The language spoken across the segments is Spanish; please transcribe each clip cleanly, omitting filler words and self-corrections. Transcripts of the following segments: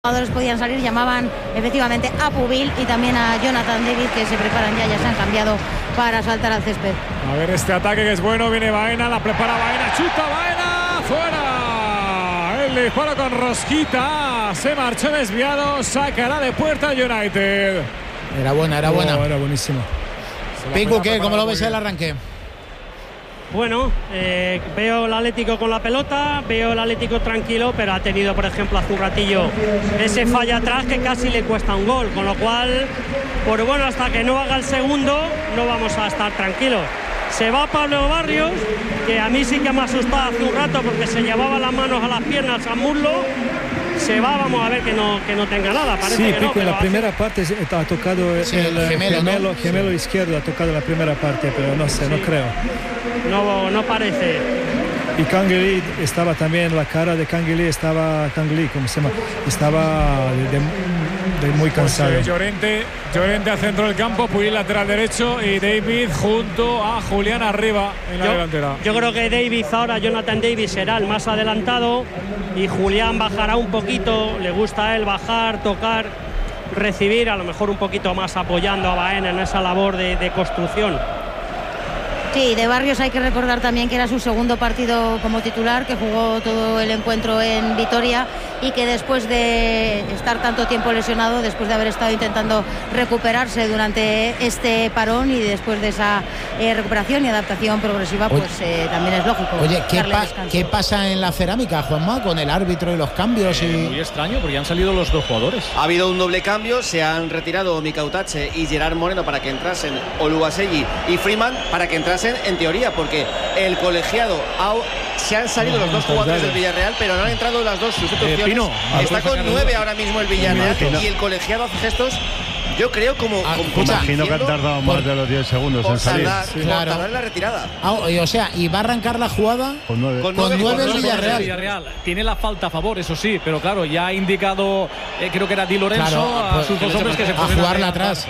Jugadores podían salir, llamaban efectivamente a Pubil y también a Jonathan David, que se preparan ya se han cambiado para saltar al césped. A ver este ataque que es bueno, viene Baena, la prepara Baena, chuta Baena, fuera. El disparo con rosquita, se marchó desviado, sacará de puerta United. Era buena. Era buenísimo. Picu, ¿qué? ¿Cómo lo ves el arranque? Bueno, veo el Atlético con la pelota, veo el Atlético tranquilo, pero ha tenido, por ejemplo, hace un ratillo ese falla atrás que casi le cuesta un gol, con lo cual, pues bueno, hasta que no haga el segundo no vamos a estar tranquilos. Se va Pablo Barrios, que a mí sí que me ha asustado hace un rato porque se llevaba las manos a las piernas, al muslo. Se va, vamos a ver que no tenga nada. Parece sí, que Pico, no, en la primera parte ha tocado el gemelo izquierdo, ha tocado la primera parte, pero no sé, no creo. No parece. Y Canguilí estaba también, la cara de Canguilí estaba, ¿cómo se llama? Estaba de muy cansado. Pues, Llorente al centro del campo, Puig lateral derecho y David junto a Julián arriba en la delantera. Yo creo que David ahora, Jonathan David será el más adelantado y Julián bajará un poquito, le gusta a él bajar, tocar, recibir, a lo mejor un poquito más apoyando a Baena en esa labor de construcción. Sí, de Barrios hay que recordar también que era su segundo partido como titular, que jugó todo el encuentro en Vitoria y que después de estar tanto tiempo lesionado, después de haber estado intentando recuperarse durante este parón y después de esa recuperación y adaptación progresiva, pues también es lógico. Oye, ¿qué pasa en la cerámica, Juanma, con el árbitro y los cambios? Muy extraño, porque han salido los dos jugadores. Ha habido un doble cambio, se han retirado Mika Utache y Gerard Moreno para que entrasen Oluwaseyi y Freeman para que entrasen en teoría, porque el colegiado se han salido los dos jugadores del Villarreal, pero no han entrado las dos sustituciones. Está con 9 ahora mismo el Villarreal y el colegiado hace gestos. Yo creo como imagino que han tardado más de los 10 segundos en salir. Tardar en la retirada. O sea, y va a arrancar la jugada con 9 el Villarreal. Tiene la falta a favor, eso sí, pero claro, ya ha indicado, creo que era Di Lorenzo, a sus dos hombres que se ponen a jugarla atrás.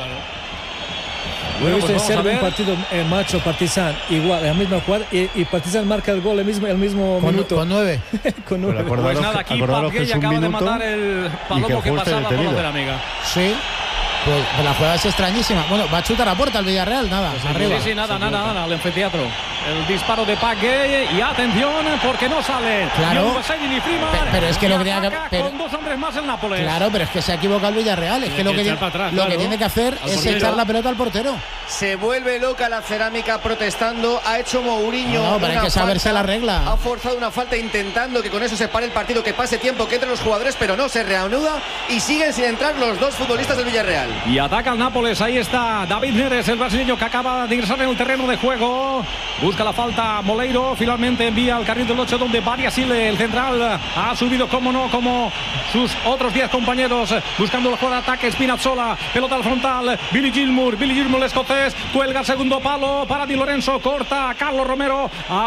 Bueno, he visto en Serbia un partido macho Partizan igual, la misma jugada y Partizan marca el gol el mismo minuto. Con 9. Con 9. Pues nada, aquí Papier acaba de matar el palomo que pasaba por la cerámica. Sí. Pues la jugada es extrañísima. Bueno, va a chutar a puerta el Villarreal, nada, arriba. Sí, nada, al anfiteatro. El disparo de Pagué y atención porque no sale. Claro. Ni Freeman, pero es que lo que tenía que con dos hombres más el Nápoles. Claro, pero es que se ha equivocado el Villarreal. Es que lo que tiene que hacer es echar la pelota al portero. Se vuelve loca la cerámica protestando. Ha hecho Mourinho. No, pero hay que saberse la regla. Ha forzado una falta intentando que con eso se pare el partido, que pase tiempo, que entren los jugadores, pero no se reanuda y siguen sin entrar los dos futbolistas del Villarreal. Y ataca el Nápoles, ahí está David Neres, el brasileño que acaba de ingresar en el terreno de juego. Busca la falta Moleiro, finalmente envía al carril del 8 donde Bariasile, el central, ha subido como no, como sus otros 10 compañeros, buscando la jugada de ataque. Spinazzola, pelota al frontal, Billy Gilmour el escocés, cuelga el segundo palo para Di Lorenzo, corta Carlos Romero,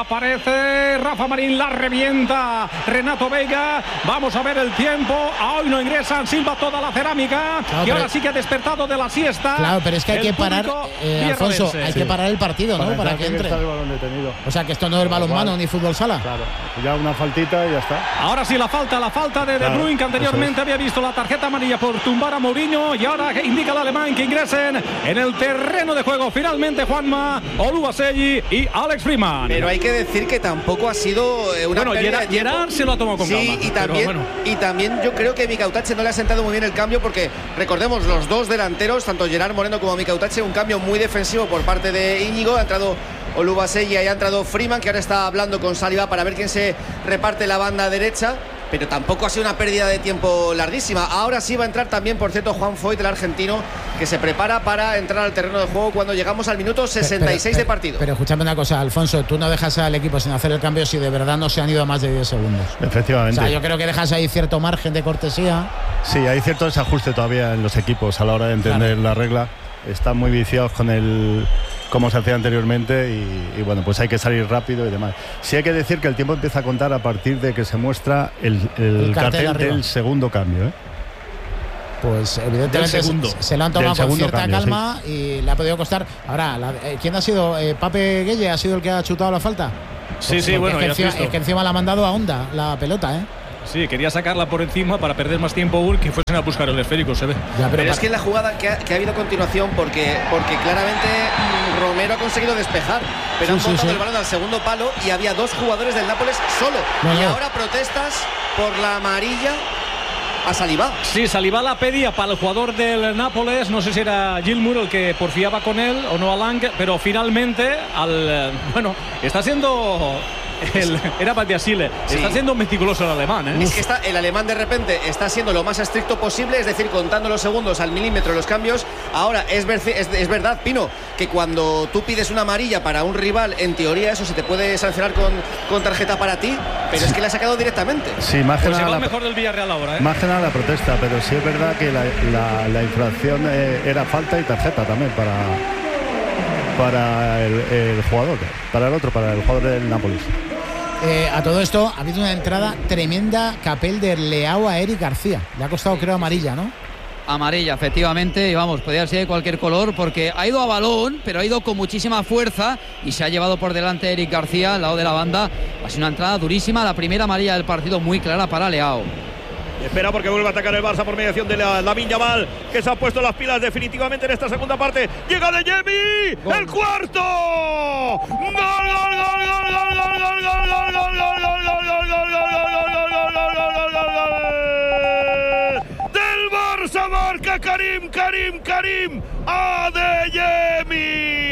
aparece Rafa Marín, la revienta Renato Veiga. Vamos a ver el tiempo, hoy no ingresan, silba toda la cerámica, y ahora sí que ha despertado de la siesta. Claro, pero es que hay que parar, Alfonso, hay que parar el partido, ¿no? Para que entre. O sea, que esto no es balonmano ni fútbol sala. Claro, ya una faltita y ya está. Ahora sí la falta de De Bruyne, que anteriormente había visto la tarjeta amarilla por tumbar a Mourinho, y ahora indica al alemán que ingresen en el terreno de juego finalmente Juanma, Oluwaseyi y Alex Freeman. Pero hay que decir que tampoco ha sido una pérdida de tiempo. Gerard se lo ha tomado con calma. Y también yo creo que Mika Utache no le ha sentado muy bien el cambio, porque recordemos los dos delanteros, tanto Gerard Moreno como Mika Utache, un cambio muy defensivo por parte de Íñigo. Ha entrado Oluwaseyi y ha entrado Freeman, que ahora está hablando con Saliba para ver quién se reparte la banda derecha, pero tampoco ha sido una pérdida de tiempo larguísima. Ahora sí va a entrar también, por cierto, Juan Foyt, el argentino, que se prepara para entrar al terreno de juego cuando llegamos al minuto 66 de partido. Pero escúchame una cosa, Alfonso, tú no dejas al equipo sin hacer el cambio si de verdad no se han ido a más de 10 segundos. Efectivamente. O sea, yo creo que dejas ahí cierto margen de cortesía. Sí, hay cierto desajuste todavía en los equipos a la hora de entender la regla. Están muy viciados con el cómo se hacía anteriormente y bueno, pues hay que salir rápido y demás. Sí hay que decir que el tiempo empieza a contar a partir de que se muestra el cartel del segundo cambio, Pues evidentemente se lo han tomado con cierta calma, sí. Y le ha podido costar. Ahora, ¿quién ha sido? Pape Gueye ha sido el que ha chutado la falta. Sí, bueno, es que encima le ha mandado a Onda la pelota, Sí, quería sacarla por encima para perder más tiempo aún, que fuesen a buscar el esférico, se ve. Pero es que en la jugada que ha habido a continuación, porque claramente Romero ha conseguido despejar, pero han botado el balón al segundo palo y había 2 jugadores del Nápoles solo. Y ahora protestas por la amarilla a Saliba. Sí, Saliba la pedía para el jugador del Nápoles, no sé si era Gilmour el que porfiaba con él o no a Lang, pero finalmente está siendo era Badiashile. Sí. Está siendo meticuloso el alemán, ¿eh? Es que el alemán de repente está siendo lo más estricto posible, es decir, contando los segundos al milímetro los cambios. Ahora, es verdad, Pino, que cuando tú pides una amarilla para un rival, en teoría eso se te puede sancionar con tarjeta para ti, pero es que la ha sacado directamente. Sí, más que nada pues mejor del Villarreal ahora, ¿eh? Más que nada la protesta, pero sí es verdad que la infracción era falta y tarjeta también para el jugador, para el jugador del Nápoles. A todo esto ha habido una entrada tremenda Capel de Leao a Eric García. Le ha costado, creo, amarilla, ¿no? Amarilla, efectivamente, y vamos, podría ser de cualquier color, porque ha ido a balón, pero ha ido con muchísima fuerza y se ha llevado por delante a Eric García al lado de la banda. Ha sido una entrada durísima, la primera amarilla del partido, muy clara para Leao. Espera porque vuelve a atacar el Barça por mediación de Lamine Yamal, que se ha puesto las pilas definitivamente en esta segunda parte. Llega de Jemi, el cuarto. ¡Gol, gol, gol, gol, gol, gol, gol, gol, gol, gol, del Barça! Marca Karim Adeyemi.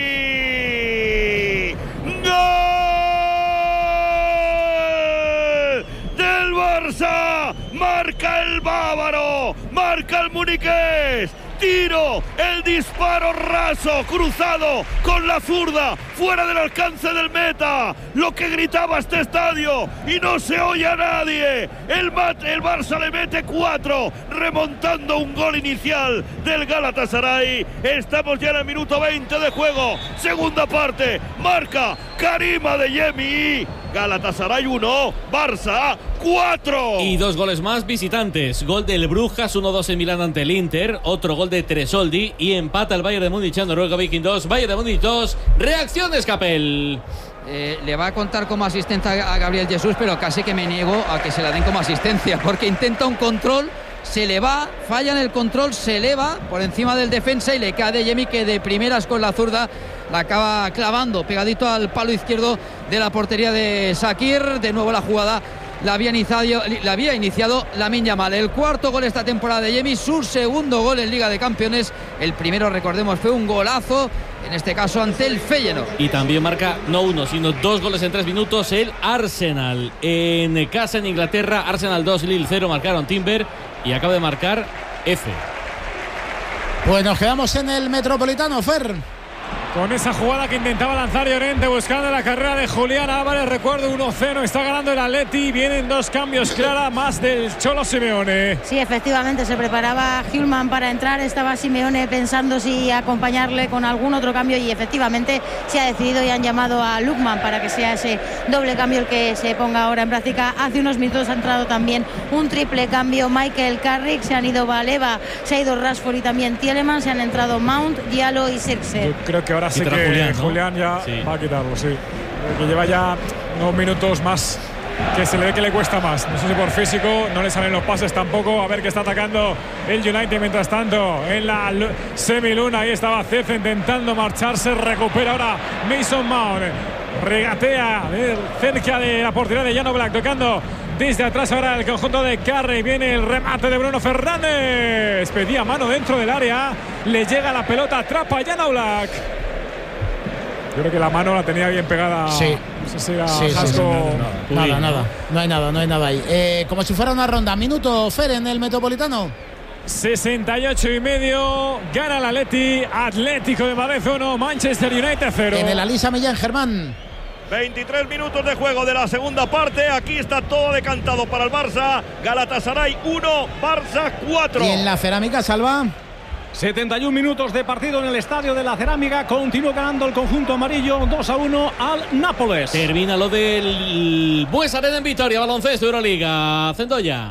¡Gol del Barça! Marca el bávaro, marca el muniqués, tiro, el disparo raso, cruzado con la zurda, fuera del alcance del meta, lo que gritaba este estadio y no se oye a nadie. El Barça le mete 4, remontando un gol inicial del Galatasaray. Estamos ya en el minuto 20 de juego, segunda parte, marca Karim Adeyemi. Galatasaray 1, Barça 4. Y 2 goles más visitantes. Gol del Brujas, 1-2 en Milán ante el Inter. Otro gol de Tresoldi. Y empata el Bayern de Múnich en Noruega Viking 2. Bayern de Múnich 2. Reacciones, Capel. Le va a contar como asistente a Gabriel Jesús, pero casi que me niego a que se la den como asistencia, porque intenta un control, se le va, falla en el control, se eleva por encima del defensa y le cae a Adeyemi, que de primeras con la zurda la acaba clavando pegadito al palo izquierdo de la portería de Shaqiri. De nuevo la jugada la había iniciado Lamine Yamal. El cuarto gol esta temporada de Adeyemi, su segundo gol en Liga de Campeones. El primero, recordemos, fue un golazo, en este caso ante el Feyenoord. Y también marca no 1, sino 2 goles en 3 minutos el Arsenal. En casa en Inglaterra, Arsenal 2, Lille 0, marcaron Timber y acaba de marcar F. Pues nos quedamos en el Metropolitano, Fer. Con esa jugada que intentaba lanzar Llorente buscando la carrera de Julián Álvarez. Recuerdo 1-0, está ganando el Atleti. Vienen 2 cambios, Clara, más del Cholo Simeone. Sí, efectivamente, se preparaba Hjulmand para entrar. Estaba Simeone pensando si acompañarle con algún otro cambio y efectivamente se ha decidido y han llamado a Lookman para que sea ese doble cambio el que se ponga ahora en práctica. Hace unos minutos ha entrado también un triple cambio. Michael Carrick, se han ido Baleva, se ha ido Rashford y también Tielemans. Se han entrado Mount, Diallo y Zirkzee. Yo creo que ahora sí que Julián ya va a quitarlo, sí. Que lleva ya unos minutos más que se le ve que le cuesta más. No sé si por físico, no le salen los pases tampoco. A ver que está atacando el United mientras tanto en la semiluna. Ahí estaba Zirkzee intentando marcharse. Recupera ahora Mason Mount. Regatea cerca de la portería de Jan Oblak, tocando desde atrás ahora el conjunto de Carrey. Viene el remate de Bruno Fernández. Pedía mano dentro del área. Le llega la pelota, atrapa a Jan Oblak. Yo creo que la mano la tenía bien pegada. Sí. No sé si era nada. No hay nada ahí. Como si fuera una ronda. Minuto, Fer, en el Metropolitano. 68,5. Gana el Atlético de Madrid 1, Manchester United 0. En el Alisa Millán, Germán. 23 minutos de juego de la segunda parte. Aquí está todo decantado para el Barça. Galatasaray 1, Barça 4. Y en la Cerámica, Salva. 71 minutos de partido en el Estadio de la Cerámica. Continúa ganando el conjunto amarillo 2-1 al Nápoles. Termina lo del Bues Arena en Vitoria. Baloncesto Euroliga. Centolla.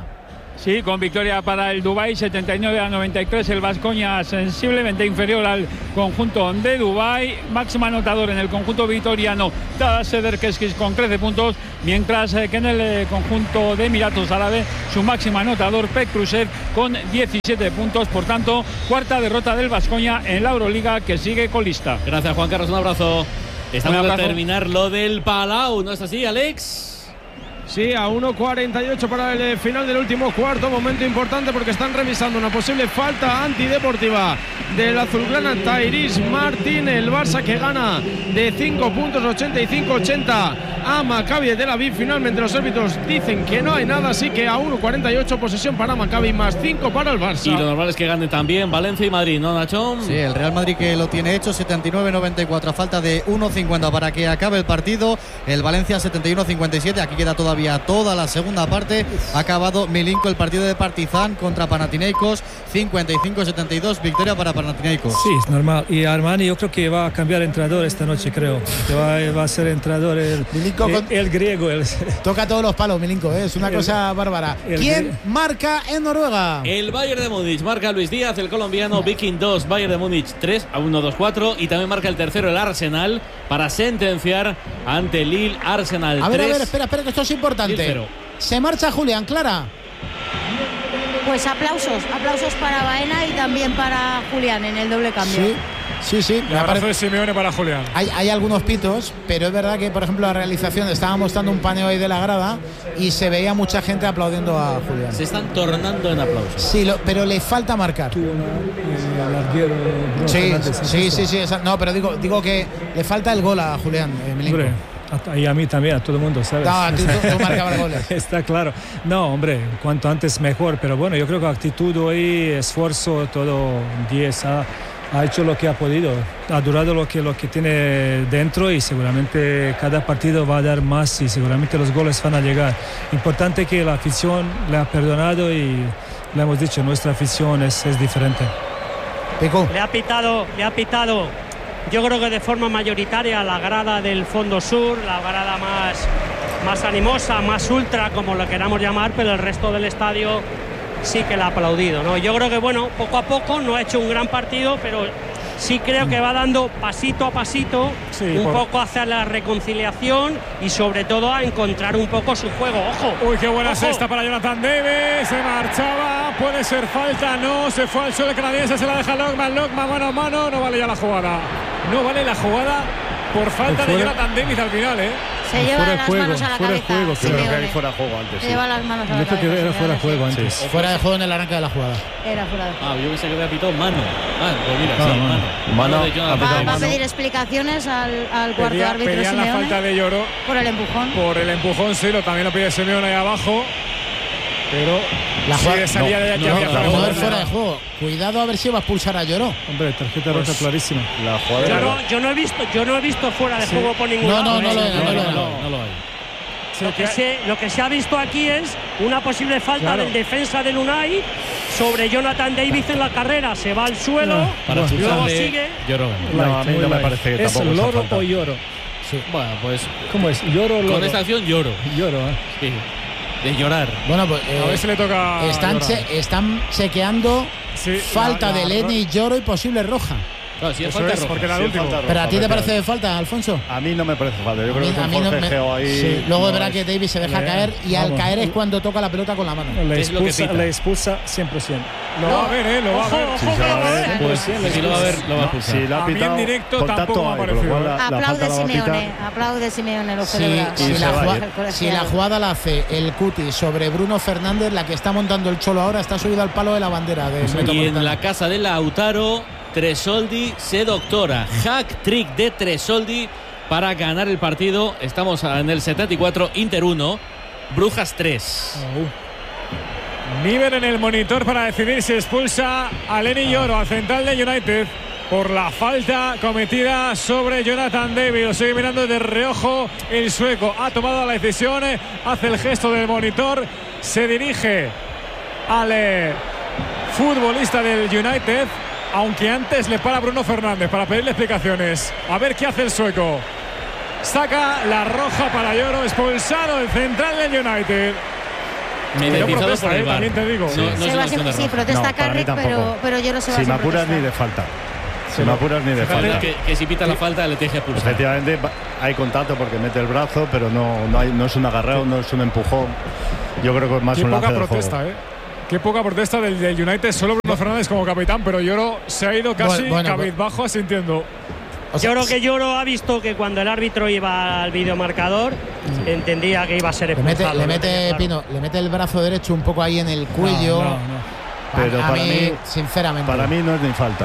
Sí, con victoria para el Dubái, 79-93. El Baskonia sensiblemente inferior al conjunto de Dubái. Máximo anotador en el conjunto vitoriano, Tadas Sederkeskis con 13 puntos. Mientras que en el conjunto de Emiratos Árabes, su máximo anotador, Petkrusev, con 17 puntos. Por tanto, cuarta derrota del Baskonia en la Euroliga, que sigue colista. Gracias, Juan Carlos. Un abrazo. Estamos a terminar lo del Palau, ¿no es así, Alex? Sí, a 1:48 para el final del último cuarto. Momento importante porque están revisando una posible falta antideportiva del azulgrana Tyrese Martin. El Barça que gana de 5 puntos, 85-80 a Maccabi de Tel Aviv. Finalmente los árbitros dicen que no hay nada, así que a 1:48 posesión para Maccabi más 5 para el Barça. Y lo normal es que gane también Valencia y Madrid, ¿no, Nacho? Sí, el Real Madrid que lo tiene hecho, 79-94, a falta de 1:50 para que acabe el partido. El Valencia 71-57, aquí queda todavía toda la segunda parte. Ha acabado Milinko el partido de Partizan contra Panathinaikos, 55-72, victoria para Panathinaikos. Sí, es normal. Y Armani yo creo que va a cambiar entrenador esta noche, creo. Que va a ser entrenador el griego. Toca todos los palos, Milinko, es una cosa bárbara. ¿Quién marca en Noruega? El Bayern de Múnich marca Luis Díaz, el colombiano. Viking 2, Bayern de Múnich 3, a 1-2-4. Y también marca el tercero el Arsenal para sentenciar ante Lille. Arsenal 3. A ver, espera, que esto es importante. Se marcha Julián, Clara. Pues aplausos para Baena y también para Julián en el doble cambio. Sí. El abrazo de Simeone para Julián. Hay algunos pitos, pero es verdad que, por ejemplo, la realización estaba mostrando un paneo ahí de la grada y se veía mucha gente aplaudiendo a Julián. Se están tornando en aplausos. Sí, pero le falta marcar. Sí. No, pero digo que le falta el gol a Julián Milinko. Y a mí también, a todo el mundo, ¿sabes? No, tú marcabas goles. Está claro. No, hombre, cuanto antes mejor. Pero bueno, yo creo que actitud hoy, esfuerzo, todo 10. Ha hecho lo que ha podido. Ha durado lo que tiene dentro y seguramente cada partido va a dar más y seguramente los goles van a llegar. Importante que la afición le ha perdonado y le hemos dicho, nuestra afición es diferente. Pico. Le ha pitado. Yo creo que de forma mayoritaria la grada del fondo sur, la grada más animosa, más ultra, como lo queramos llamar, pero el resto del estadio sí que le ha aplaudido, ¿no? Yo creo que, bueno, poco a poco no ha hecho un gran partido, pero sí creo que va dando pasito a pasito un poco hacia la reconciliación y sobre todo a encontrar un poco su juego. ¡Ojo! Uy, qué buena cesta para Jonathan Davis. Se marchaba, puede ser falta, no, se fue al suelo canadiense, se la deja Lockman, mano a mano, no vale ya la jugada. No vale la jugada por falta de Jonathan Davis al final, Se lleva las manos a la cabeza. Creo que hay fuera de juego antes. Se lleva las manos a la cabeza. Yo creo que era fuera de juego antes. Sí. Fuera de juego en el arranque de la jugada. Era fuera de juego. Yo pensé que había pitado mano. Pues mira, mano. Va a pedir explicaciones al cuarto árbitro Pedían Simeone. la falta de Lloro. Por el empujón. Por el empujón, sí, también lo pide Simeone ahí abajo. Pero la jugada salía de aquí había fuera de juego. Cuidado a ver si va a expulsar a Lloro. Hombre, tarjeta roja clarísima. La jugada yo no he visto fuera de juego por ningún lado. No lo hay. Lo que se ha visto aquí es una posible falta del defensa del Unai sobre Jonathan Davis en la carrera. Se va al suelo, luego sigue. Lloro. A mí no me parece que ¿Es tampoco Loro o Lloro? Sí. Bueno, pues. ¿Cómo es? ¿Lloro o Loro? Con esta acción lloro. Lloro, Sí. De llorar. Bueno, pues a ver si le toca. Están chequeando falta de Lenny, Lloro y posible roja. Claro, si es falta roja. Porque era el último. ¿Pero a ti te parece falta, Alfonso? A mí no me parece falta. Yo creo que es un forcejeo ahí. Sí. Luego es verdad que Davis se deja caer y al caer es cuando toca la pelota con la mano. Le expulsa 100%. Lo va a ver, lo va a ver. Si lo va a ver, lo va a expulsar. Si lo ha pitado, directo tampoco me ha parecido. Aplaude Simeone, lo celebra. Si la jugada la hace el Cuti sobre Bruno Fernández, la que está montando el Cholo ahora está subido al palo de la bandera de Y en la casa de Lautaro, Tresoldi se doctora. Hack trick de Tresoldi para ganar el partido. Estamos en el 74, Inter 1, Brujas 3. Niven en el monitor para decidir si expulsa a Lenny Lloro, al central de United, por la falta cometida sobre Jonathan Davis. Lo sigue mirando de reojo el sueco. Ha tomado la decisión, hace el gesto del monitor, se dirige al futbolista del United, aunque antes le para Bruno Fernández para pedirle explicaciones. A ver qué hace el sueco. Saca la roja para Lloro, expulsado el central del United. Mediatizado por el VAR. También te digo. Sí, protesta Carrick, pero yo no sé si me apuras ni de falta. Si me apuras ni de falta. Que si pita la falta le tiene que pulsar. Efectivamente hay contacto porque mete el brazo, pero no es un agarrado, no es un empujón. Yo creo que es más un lance de juego. Qué poca protesta del United, solo Bruno Fernández como capitán, pero Lloro se ha ido casi cabizbajo asintiendo. Yo creo que Lloro ha visto que cuando el árbitro iba al videomarcador entendía que iba a ser expulsado. Le mete el brazo derecho un poco ahí en el cuello. Pero para mí, sinceramente. Para mí no es ni falta.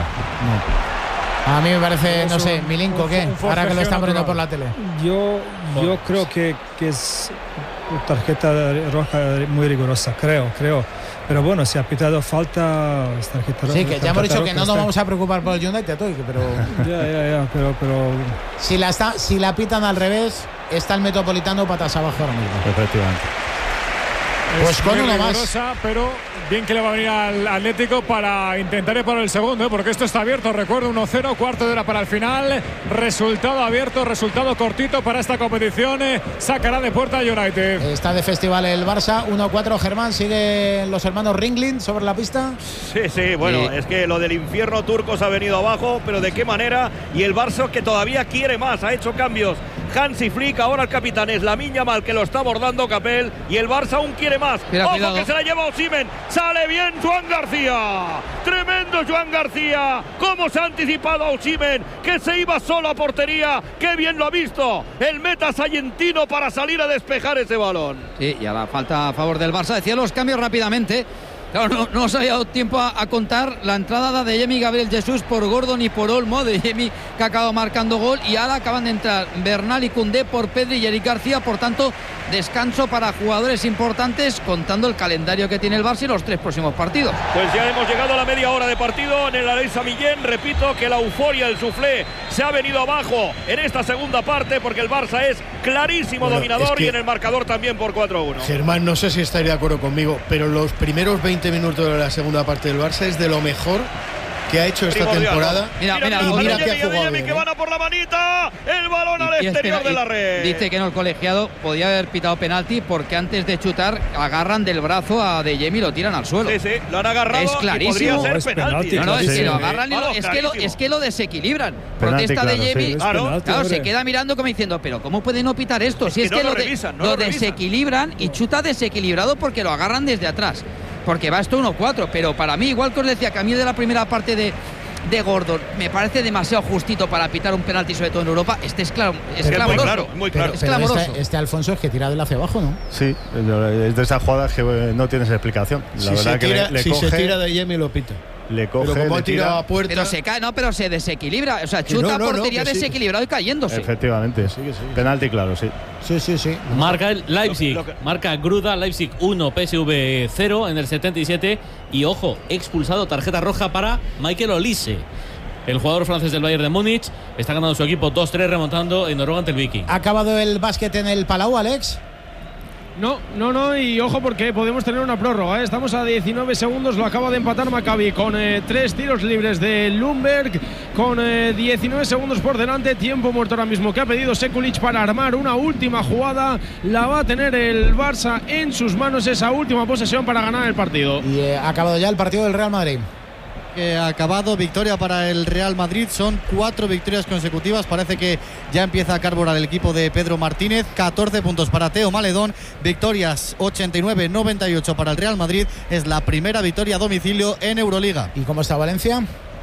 A mí me parece, no sé, Milinko, ¿qué? Ahora que lo están poniendo por la tele. Yo creo que es tarjeta roja muy rigurosa, creo. Pero bueno, si ha pitado falta, es tarjeta roja. Sí, que ya hemos dicho que no nos vamos a preocupar por el United, pero pero si la pitan al revés, está el Metropolitano patas abajo ahora mismo. Efectivamente. Pues con uno más. Pero bien que le va a venir al Atlético para intentar ir por el segundo, porque esto está abierto. Recuerdo 1-0, cuarto de hora para el final. Resultado abierto, resultado cortito para esta competición. Sacará de puerta United. Está de festival el Barça. 1-4, Germán. Siguen los hermanos Ringling sobre la pista. Sí, bueno, es que lo del infierno turco se ha venido abajo, pero ¿de qué manera? Y el Barça que todavía quiere más, ha hecho cambios. Hansi Flick, ahora el capitán es Lamine Yamal que lo está abordando Capel y el Barça aún quiere más. Ojo que se la lleva Osimhen, sale bien Joan García, tremendo Joan García, cómo se ha anticipado a Osimhen, que se iba solo a portería, qué bien lo ha visto el meta argentino para salir a despejar ese balón. Sí, y a la falta a favor del Barça, decía los cambios rápidamente. Claro, no os había dado tiempo a contar la entrada de Yemi Gabriel Jesús por Gordon y por Olmo, de Yemi que ha acabado marcando gol, y ahora acaban de entrar Bernal y Koundé por Pedri y Eric García. Por tanto, descanso para jugadores importantes, contando el calendario que tiene el Barça y los 3 próximos partidos. Pues ya hemos llegado a la media hora de partido en el Alex Millén. Repito que la euforia, el suflé se ha venido abajo en esta segunda parte, porque el Barça es clarísimo dominador, y en el marcador también por 4-1. Germán, no sé si estaría de acuerdo conmigo, pero los primeros 20 minutos de la segunda parte del Barça es de lo mejor que ha hecho esta temporada. Mira que ha jugado bien, que van a por la manita, el balón al exterior de la red. Dice que no, el colegiado podía haber pitado penalti porque antes de chutar agarran del brazo a De Jemi y lo tiran al suelo. Sí, lo han agarrado. Es clarísimo. Podría ser penalti. No, es que lo agarran es que lo desequilibran. Protesta De Jemi. Claro, se queda mirando como diciendo, pero ¿cómo puede no pitar esto? Si es que lo desequilibran y chuta desequilibrado porque lo agarran desde atrás. Porque va esto 1-4, pero para mí, igual que os decía que a mí de la primera parte de Gordon me parece demasiado justito para pitar un penalti, sobre todo en Europa. Este es claro, es clamoroso. Muy claro. Es clamoroso. Este Alfonso es que tira de hacia abajo, ¿no? Sí, es de esas jugadas que no tienes explicación. La verdad que si se tira de Yemi lo pita. Le coge, pero como le tira a puerta. Pero se cae, pero se desequilibra. O sea, chuta a portería desequilibrado y cayéndose. Efectivamente. Sí. Penalti, claro, sí. Sí. Marca el Leipzig. Marca Gruda, Leipzig 1, PSV 0 en el 77. Y ojo, expulsado, tarjeta roja para Michael Olise. El jugador francés del Bayern de Múnich está ganando su equipo 2-3, remontando en Noruega ante el Viking. ¿Ha acabado el básquet en el Palau, Alex? No, y ojo porque podemos tener una prórroga, ¿eh? Estamos a 19 segundos, lo acaba de empatar Maccabi con 3 tiros libres de Lundberg, con 19 segundos por delante, tiempo muerto ahora mismo que ha pedido Sekulic para armar una última jugada. La va a tener el Barça en sus manos, esa última posesión para ganar el partido. Y ha acabado ya el partido del Real Madrid. Ha acabado, victoria para el Real Madrid, son 4 victorias consecutivas, parece que ya empieza a carburar el equipo de Pedro Martínez. 14 puntos para Teo Maledón, victorias 89-98 para el Real Madrid, es la primera victoria a domicilio en Euroliga. ¿Y cómo está Valencia?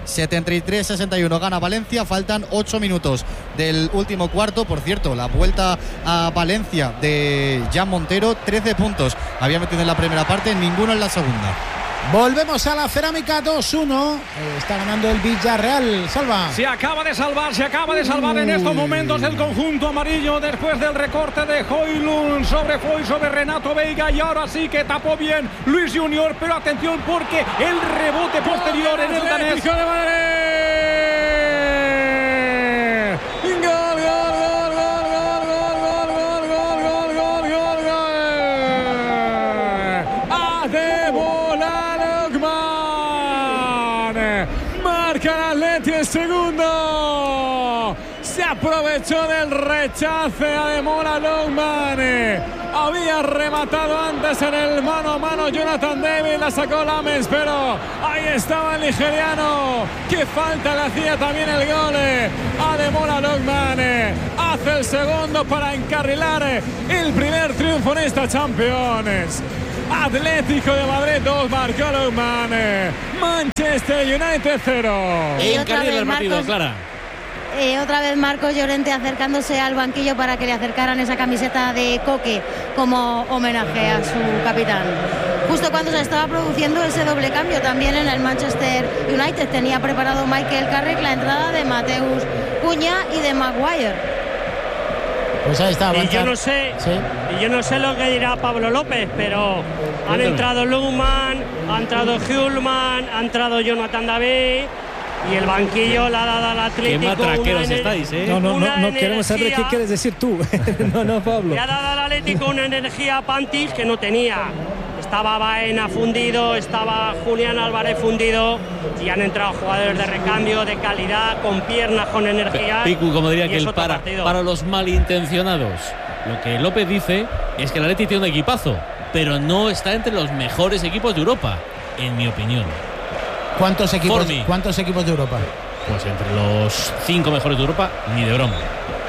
73-61 gana Valencia, faltan 8 minutos del último cuarto. Por cierto, la vuelta a Valencia de Jan Montero, 13 puntos había metido en la primera parte, ninguno en la segunda. Volvemos a la Cerámica 2-1. Está ganando el Villarreal. Salva. Se acaba de salvar en estos momentos el conjunto amarillo después del recorte de Højlund sobre Renato Veiga, y ahora sí que tapó bien Luis Junior, pero atención porque el rebote posterior en el danés. Segundo, se aprovechó del rechace a Ademola Lookman. Había rematado antes en el mano a mano Jonathan David, la sacó Lames, pero ahí estaba el nigeriano. Qué falta le hacía también el gol. Ademola Lookman hace el segundo para encarrilar el primer triunfo en esta Champions. Atlético de Madrid 2, marcó Lookman. Manchester United 0. Encarrila el partido, Clara. Otra vez Marcos Llorente acercándose al banquillo para que le acercaran esa camiseta de Coque como homenaje a su capitán. Justo cuando se estaba produciendo ese doble cambio también en el Manchester United, tenía preparado Michael Carrick la entrada de Mateus Cunha y de Maguire. Pues ahí está. Y yo no sé lo que dirá Pablo López, pero han entrado Lookman, ha entrado Hjulman, ha entrado Jonathan David. Y el banquillo la ha dado al Atlético. Qué matraqueros estáis, ¿eh? No queremos saber qué quieres decir tú. no, Pablo. Le ha dado al Atlético una energía a Pantis que no tenía. Estaba Baena fundido, estaba Julián Álvarez fundido y han entrado jugadores de recambio, de calidad, con piernas, con energía. Picu, como diría que él, para los malintencionados. Lo que López dice es que el Atlético tiene un equipazo, pero no está entre los mejores equipos de Europa, en mi opinión. ¿Cuántos equipos de Europa? Pues entre los 5 mejores de Europa, ni de broma.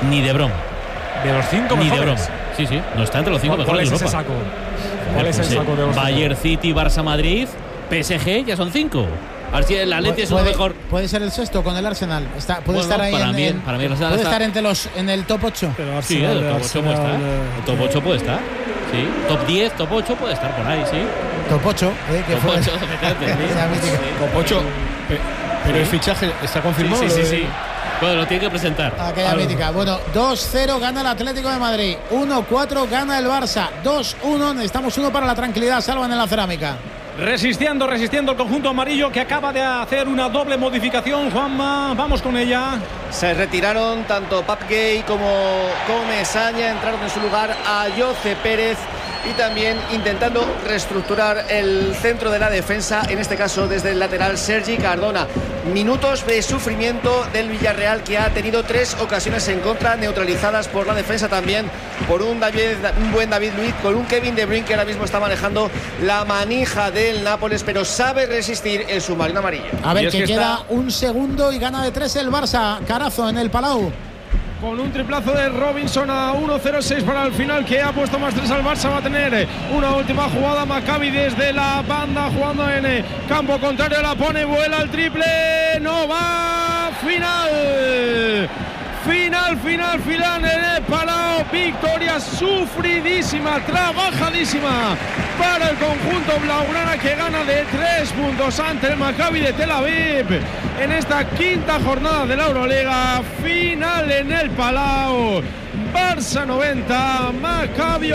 De los 5 ni mejores. De broma. Sí, no está entre los 5 mejores de Europa. ¿Cuál es el saco de los Bayern, City, Barça, Madrid, PSG, ya son 5. A ver si el Atleti es lo mejor. Puede ser el sexto con el Arsenal. Puede estar ahí para mí el Arsenal puede estar en el top 8. Pero sí, el top 8 puede estar. El top 8 puede estar. Sí. Top 10, top 8 puede estar por ahí, sí. Top 8, que top 8, Top 8. Pero el fichaje está confirmado. Sí. Bueno, lo tiene que presentar. Aquella mítica. Bueno, 2-0 gana el Atlético de Madrid. 1-4 gana el Barça. 2-1. Necesitamos uno para la tranquilidad. Salvan en la cerámica. Resistiendo el conjunto amarillo que acaba de hacer una doble modificación. Juanma, vamos con ella. Se retiraron tanto Papgay como Mesaña, entraron en su lugar a Jose Pérez y también intentando reestructurar el centro de la defensa, en este caso desde el lateral Sergi Cardona. Minutos de sufrimiento del Villarreal, que ha tenido 3 ocasiones en contra, neutralizadas por la defensa también, por un buen David Luiz, con un Kevin De Bruyne que ahora mismo está manejando la manija del Nápoles, pero sabe resistir el submarino amarillo. A ver, que queda un segundo y gana de 3 el Barça. Carazo en el Palau. Con un triplazo de Robinson a 1-0-6 para el final, que ha puesto más 3 al Barça. Va a tener una última jugada Maccabi desde la banda, jugando en campo contrario, la pone, vuela el triple, no va, final en el Palau. Victoria sufridísima, trabajadísima para el conjunto blaugrana, que gana de 3 puntos ante el Maccabi de Tel Aviv en esta quinta jornada de la Euroliga. Final en el Palau. Barça 90, Maccabi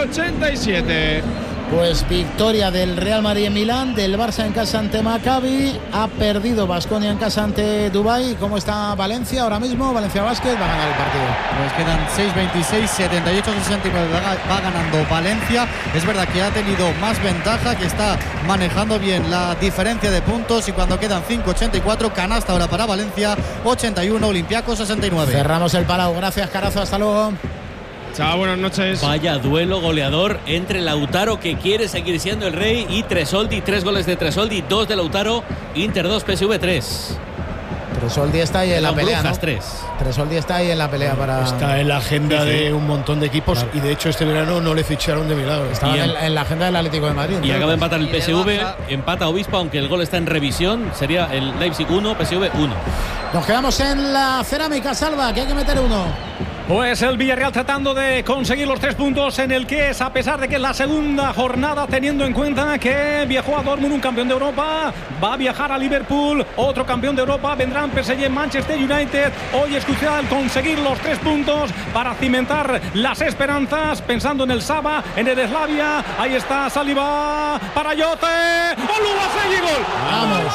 87. Pues victoria del Real Madrid en Milán, del Barça en casa ante Maccabi. Ha perdido Baskonia en casa ante Dubái. ¿Cómo está Valencia ahora mismo? Valencia Basket va a ganar el partido. Pues quedan 6-26, 78-69. Va ganando Valencia. Es verdad que ha tenido más ventaja, que está manejando bien la diferencia de puntos. Y cuando quedan 5-84, canasta ahora para Valencia, 81, Olympiacos 69. Cerramos el Palau. Gracias, Carazo. Hasta luego. Chao, buenas noches. Vaya duelo goleador entre Lautaro, que quiere seguir siendo el rey, y Tresoldi. 3 goles de Tresoldi, 2 de Lautaro. Inter 2, PSV 3. Tresoldi está ahí en la pelea, ¿no? 3. Tresoldi está ahí en la pelea para... Está en la agenda de un montón de equipos, claro. Y de hecho este verano no le ficharon de milagro. Estaba en la agenda del Atlético de Madrid. Y acaba de empatar el PSV, empata Obispo, aunque el gol está en revisión. Sería el Leipzig 1, PSV 1. Nos quedamos en la cerámica, Salva, que hay que meter uno. Pues el Villarreal tratando de conseguir los 3 puntos en el que es, a pesar de que es la segunda jornada, teniendo en cuenta que viajó a Dortmund un campeón de Europa, va a viajar a Liverpool, otro campeón de Europa, vendrán PSG, Manchester United. Hoy es crucial conseguir los 3 puntos para cimentar las esperanzas, pensando en el Saba, en el Slavia. Ahí está Saliba para Yote. ¡Olubasegui, gol! ¡Vamos!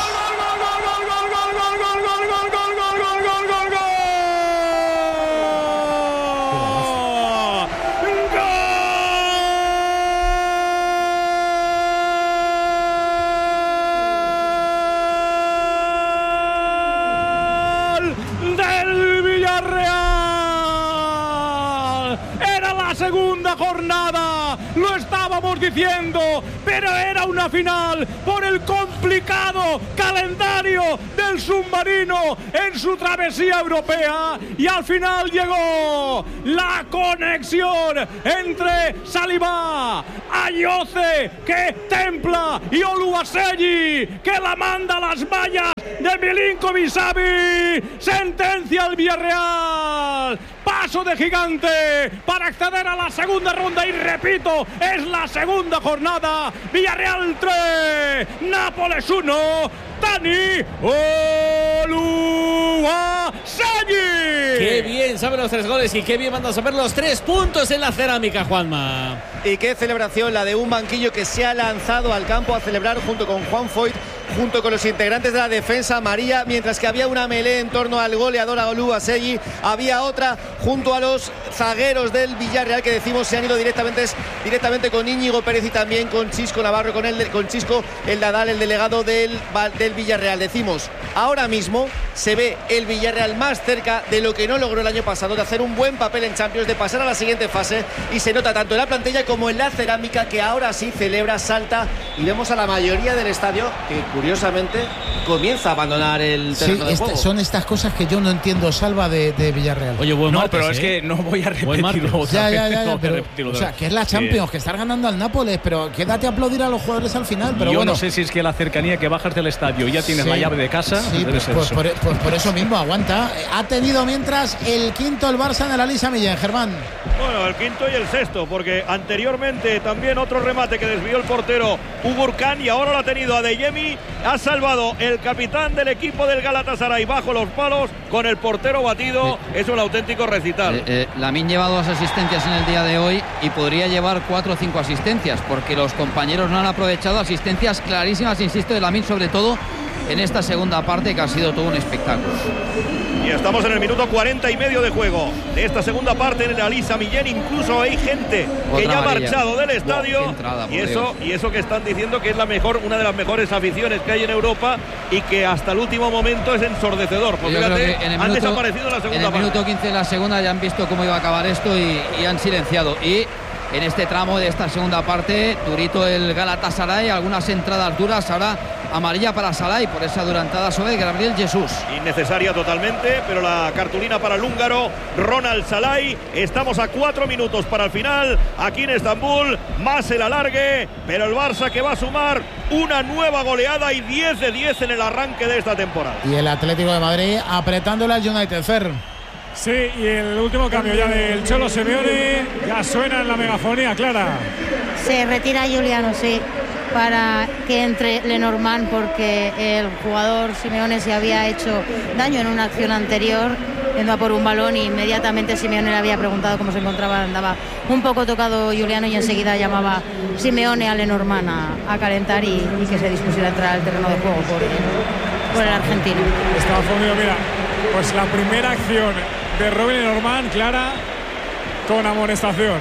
Segunda jornada, lo estamos diciendo, pero era una final por el complicado calendario del submarino en su travesía europea, y al final llegó la conexión entre Saliba, Ayoce, que templa, y Oluwaseyi, que la manda a las mallas de Milinkovic-Savic. Sentencia al Villarreal. Paso de gigante para acceder a la segunda ronda, y repito, es la segunda jornada. Villarreal 3, Nápoles 1, Dani Oluwaseyi. Qué bien saben los 3 goles y qué bien mandan a saber los 3 puntos en la cerámica, Juanma. Y qué celebración la de un banquillo que se ha lanzado al campo a celebrar junto con Juan Foyt, junto con los integrantes de la defensa amarilla, mientras que había una melee en torno al goleador a Oluwaseyi, había otra junto a los zagueros del Villarreal, que decimos se han ido directamente con Íñigo Pérez y también con Chisco Navarro, con Chisco el Nadal, el delegado del Villarreal. Decimos, ahora mismo se ve el Villarreal más cerca de lo que no logró el año pasado, de hacer un buen papel en Champions, de pasar a la siguiente fase, y se nota tanto en la plantilla como en la cerámica, que ahora sí celebra, salta, y vemos a la mayoría del estadio que curiosamente comienza a abandonar el terreno de juego. Son estas cosas que yo no entiendo, Salva, de Villarreal. Oye, buen martes, pero es que no voy a repetirlo. Ya, pero, o sea, que es la Champions, que estás ganando al Nápoles, pero quédate a aplaudir a los jugadores al final. Pero yo bueno, no sé si es que la cercanía, que bajas del estadio y ya tienes la llave de casa. Sí, pues por eso mismo, aguanta. Ha tenido mientras el quinto el Barça en el Elisa Millén, Germán. Bueno, el quinto y el sexto, porque anteriormente también otro remate que desvió el portero Ugurkan, y ahora lo ha tenido Adeyemi. Ha salvado el capitán del equipo del Galatasaray bajo los palos, con el portero batido. Es un auténtico recital. Lamine lleva 2 asistencias en el día de hoy y podría llevar 4 o 5 asistencias, porque los compañeros no han aprovechado asistencias clarísimas, insisto, de Lamine, sobre todo en esta segunda parte, que ha sido todo un espectáculo. Y estamos en el minuto 40 y medio de juego de esta segunda parte en el Elisa Millén. Incluso hay gente que ya ha marchado del estadio. Entrada, y eso que están diciendo que es una de las mejores aficiones que hay en Europa, y que hasta el último momento es ensordecedor. Pues fíjate, han desaparecido en la segunda parte. En el minuto 15 de la segunda ya han visto cómo iba a acabar esto y han silenciado. Y en este tramo de esta segunda parte, durito el Galatasaray, algunas entradas duras, ahora amarilla para Salai por esa durantada sobre Gabriel Jesús. Innecesaria totalmente, pero la cartulina para el húngaro Ronald Salai. Estamos a 4 minutos para el final aquí en Estambul, más el alargue, pero el Barça que va a sumar una nueva goleada y 10 de 10 en el arranque de esta temporada. Y el Atlético de Madrid apretándole al United, Fer. Sí, y el último cambio ya del Cholo Simeone, ya suena en la megafonía, Clara. Se retira Juliano, sí, para que entre Lenormand, porque el jugador Simeone se había hecho daño en una acción anterior, yendo a por un balón, y inmediatamente Simeone le había preguntado cómo se encontraba. Andaba un poco tocado Juliano, y enseguida llamaba Simeone a Lenormand a calentar y que se dispusiera a entrar al terreno de juego por el argentino. Estaba fundido, mira, pues la primera acción de Robin Lenormand, Clara, con amonestación.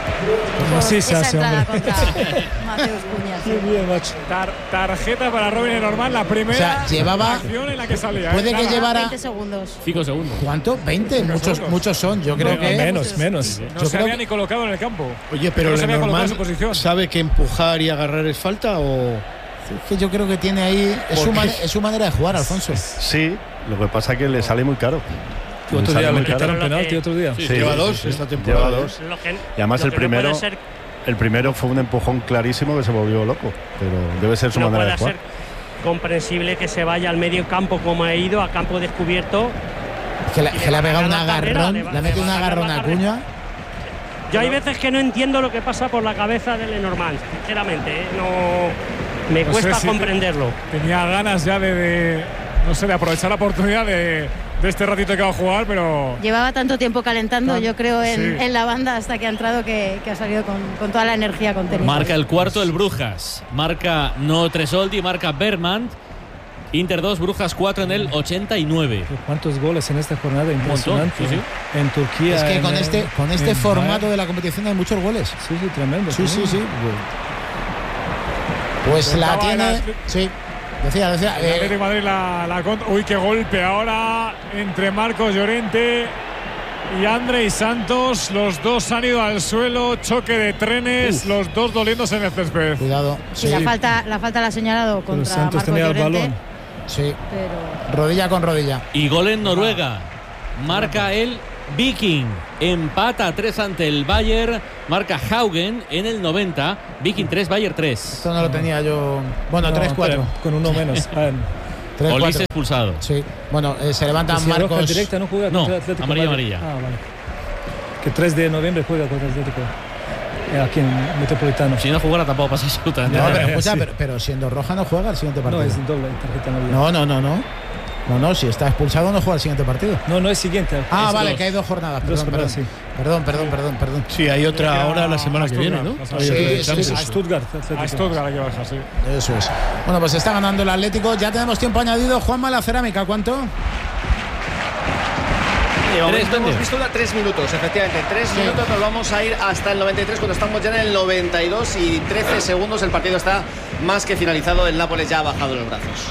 Así se hace, hombre. Mateus Cunha. Qué bien, macho. Tarjeta para Robin Lenormand, la primera acción en la que salía. Puede que llevara 20 segundos. 5 segundos. ¿Cuánto? 20, muchos son. Yo creo que menos. No se había ni colocado en el campo. Oye, pero no se había colocado en Lenormand su posición. ¿sabe que empujar y agarrar es falta o...? Es que yo creo que tiene ahí... Es su manera de jugar, Alfonso. Sí, lo que pasa es que le sale muy caro. Otro día le quitaron penalti, otro día. Sí, lleva 2 esta temporada. Lleva 2. Y además el primero fue un empujón clarísimo que se volvió loco, pero debe ser su manera de jugar. No puede ser comprensible que se vaya al medio campo como ha ido, a campo descubierto. Que le ha pegado un agarrón, le ha metido un agarrón a Cunha. Yo hay veces que no entiendo lo que pasa por la cabeza de Lenormand, sinceramente, no me cuesta comprenderlo. Tenía ganas ya de aprovechar la oportunidad de este ratito que va a jugar, pero... Llevaba tanto tiempo calentando, yo creo, en la banda, hasta que ha entrado, que ha salido con toda la energía contenida. Marca el cuarto el Brujas, marca no Tresoldi, marca Bergman. Inter 2, Brujas 4 en el 89. ¿Cuántos goles en esta jornada? Impresionante. Sí. En Turquía. Es que con este formato de la competición hay muchos goles. Sí, tremendo. Sí. Pues la tiene... Sí. Decía. El Atlético de Madrid la uy, qué golpe ahora entre Marcos Llorente y Andrei Santos, los dos han ido al suelo, choque de trenes, los dos doliéndose en el césped. Cuidado. Sí, la falta la ha señalado contra Santos Marcos tenía el Llorente. balón. Sí. Pero... rodilla con rodilla. Y gol en Noruega. Marca el Viking. Empata 3 ante el Bayern. Marca Haugen en el 90. Viking 3, Bayern 3. Esto no lo tenía yo. Bueno, 3-4. Con uno menos. 3-4. Olise expulsado. Sí. Bueno, se levantan Si Marcos. roja directa no juega contra Atlético. amarilla. Ah, vale. Que 3 de noviembre juega contra Atlético. Aquí en Metropolitano. Si no jugara tampoco pasa absolutamente No, nada. pero escucha, Sí. pero siendo roja no juega el siguiente partido. No, es doble tarjeta amarilla. No, si está expulsado no juega el siguiente partido. No es siguiente. Ah, Es vale, dos. que hay 2 jornadas. Dos Perdón, jornadas, perdón. Sí, hay otra ahora la semana que viene, ¿no? Sí, A Stuttgart. A Stuttgart hay que bajar, sí. Eso es. Bueno, pues está ganando el Atlético. Ya tenemos tiempo añadido. Juanma, la cerámica, ¿cuánto? Hemos visto 3 minutos, efectivamente. 3 minutos, nos vamos a ir hasta el 93 cuando estamos ya en el 92 y 13 segundos. El partido está más que finalizado. El Nápoles ya ha bajado los brazos.